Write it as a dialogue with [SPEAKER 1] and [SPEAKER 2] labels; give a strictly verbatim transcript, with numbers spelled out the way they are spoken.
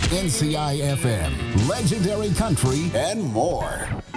[SPEAKER 1] N C I F M, Legendary Country, and more.